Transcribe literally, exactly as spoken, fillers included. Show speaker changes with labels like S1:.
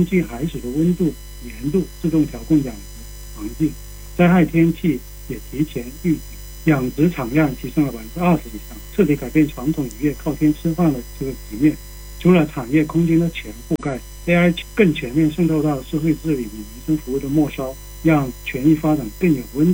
S1: 气海水的温度、盐度，自动调控养殖环境。灾害天气也提前预警，养殖产量提升了百分之二十以上，彻底改变传统渔业靠天吃饭的这个局面。除了产业空间的全覆盖 ，A I 更全面渗透到社会治理与民生服务的末梢，让全域发展更有温